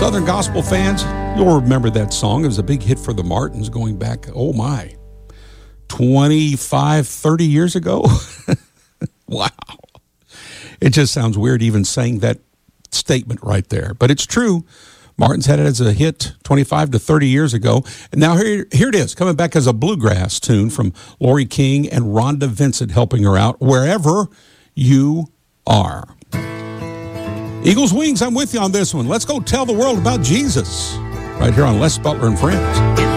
Southern gospel fans, you'll remember that song. It was a big hit for the Martins going back, 25, 30 years ago. Wow. It just sounds weird even saying that statement right there. But it's true. Martins had it as a hit 25 to 30 years ago. And now here it is, coming back as a bluegrass tune from Lori King and Rhonda Vincent helping her out, Wherever You Are. Eagles Wings, I'm with you on this one. Let's go tell the world about Jesus right here on Les Butler and Friends.